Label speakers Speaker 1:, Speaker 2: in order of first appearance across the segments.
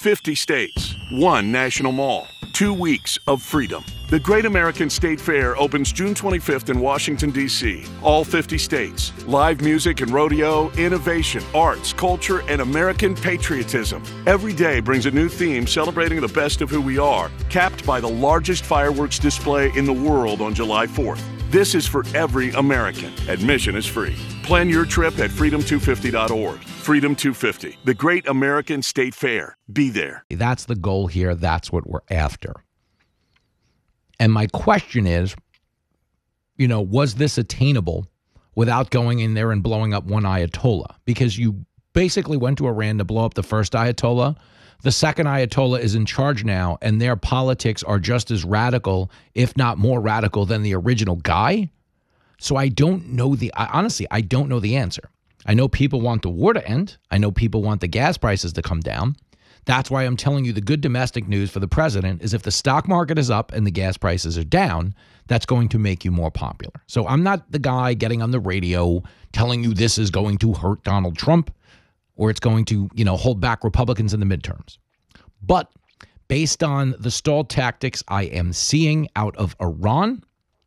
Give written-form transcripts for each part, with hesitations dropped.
Speaker 1: 50 states, 1 national mall, 2 weeks of freedom. The Great American State Fair opens June 25th in Washington, D.C. All 50 states. Live music and rodeo, innovation, arts, culture, and American patriotism. Every day brings a new theme celebrating the best of who we are, capped by the largest fireworks display in the world on July 4th. This is for every American. Admission is free. Plan your trip at freedom250.org. Freedom 250, the Great American State Fair. Be there.
Speaker 2: That's the goal here. That's what we're after. And my question is, was this attainable without going in there and blowing up one Ayatollah? Because you basically went to Iran to blow up the first Ayatollah. The second Ayatollah is in charge now, and their politics are just as radical, if not more radical, than the original guy. So I don't know honestly, I don't know the answer. I know people want the war to end. I know people want the gas prices to come down. That's why I'm telling you the good domestic news for the president is if the stock market is up and the gas prices are down, that's going to make you more popular. So I'm not the guy getting on the radio telling you this is going to hurt Donald Trump or it's going to, hold back Republicans in the midterms. But based on the stall tactics I am seeing out of Iran,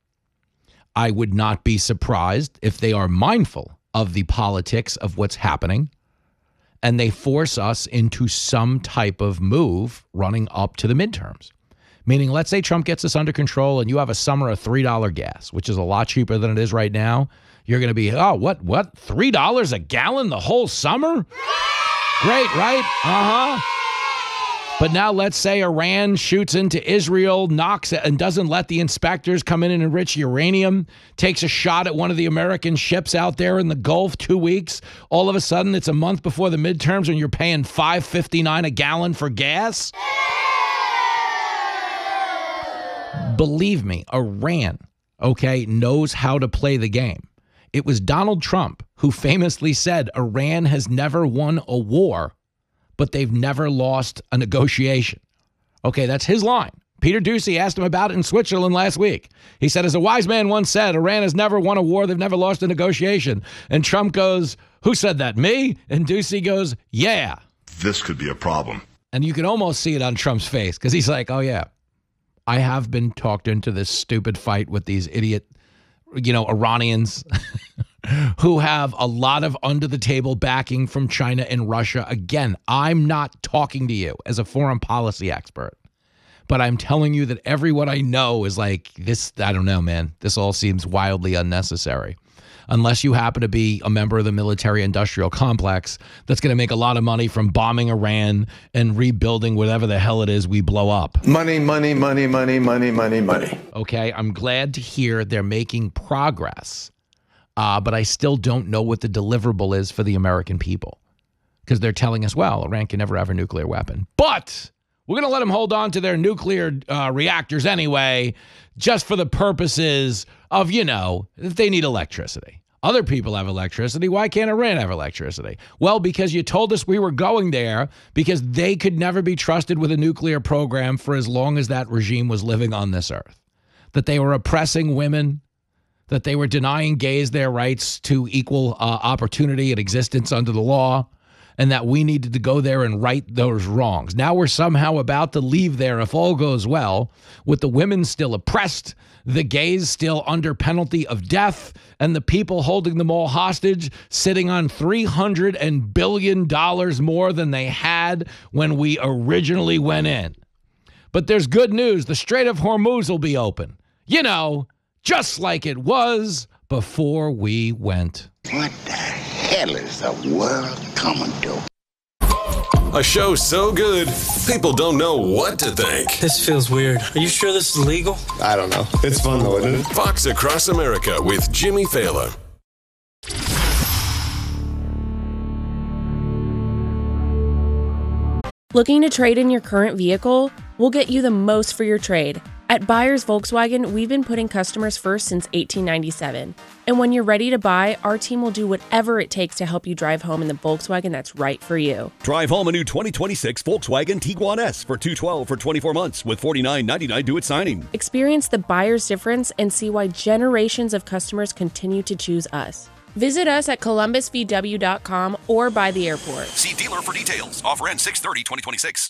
Speaker 2: I would not be surprised if they are mindful of the politics of what's happening and they force us into some type of move running up to the midterms. Meaning, let's say Trump gets this under control and you have a summer of $3 gas, which is a lot cheaper than it is right now. You're going to be, what, $3 a gallon the whole summer? Great, right? Uh-huh. But now let's say Iran shoots into Israel, knocks it, and doesn't let the inspectors come in and enrich uranium, takes a shot at one of the American ships out there in the Gulf 2 weeks. All of a sudden, it's a month before the midterms and you're paying $5.59 a gallon for gas. Believe me, Iran, knows how to play the game. It was Donald Trump who famously said Iran has never won a war, but they've never lost a negotiation. Okay, that's his line. Peter Doocy asked him about it in Switzerland last week. He said, as a wise man once said, Iran has never won a war, they've never lost a negotiation. And Trump goes, who said that, me? And Doocy goes, yeah.
Speaker 3: This could be a problem.
Speaker 2: And you can almost see it on Trump's face because he's like, oh yeah, I have been talked into this stupid fight with these idiot, Iranians who have a lot of under-the-table backing from China and Russia. Again, I'm not talking to you as a foreign policy expert, but I'm telling you that everyone I know is like, this, I don't know, man. This all seems wildly unnecessary. Unless you happen to be a member of the military-industrial complex that's going to make a lot of money from bombing Iran and rebuilding whatever the hell it is we blow up.
Speaker 4: Money, money, money, money, money, money, money.
Speaker 2: Okay, I'm glad to hear they're making progress. But I still don't know what the deliverable is for the American people because they're telling us, well, Iran can never have a nuclear weapon. But we're going to let them hold on to their nuclear reactors anyway, just for the purposes of, if they need electricity. Other people have electricity. Why can't Iran have electricity? Well, because you told us we were going there because they could never be trusted with a nuclear program for as long as that regime was living on this earth. That they were oppressing women, that they were denying gays their rights to equal opportunity and existence under the law, and that we needed to go there and right those wrongs. Now we're somehow about to leave there, if all goes well, with the women still oppressed, the gays still under penalty of death, and the people holding them all hostage sitting on $300 billion more than they had when we originally went in. But there's good news. The Strait of Hormuz will be open. Just like it was before we went.
Speaker 5: What the hell is the world coming to?
Speaker 6: A show so good, people don't know what to think.
Speaker 7: This feels weird. Are you sure this is legal?
Speaker 4: I don't know. It's fun though, isn't it?
Speaker 6: Fox Across America with Jimmy Fallon.
Speaker 8: Looking to trade in your current vehicle? We'll get you the most for your trade. At Buyers Volkswagen, we've been putting customers first since 1897. And when you're ready to buy, our team will do whatever it takes to help you drive home in the Volkswagen that's right for you.
Speaker 9: Drive home a new 2026 Volkswagen Tiguan S for $212 for 24 months with $49.99 due at signing.
Speaker 8: Experience the buyer's difference and see why generations of customers continue to choose us. Visit us at columbusvw.com or by the airport.
Speaker 9: See dealer for details. Offer ends 6/30/2026.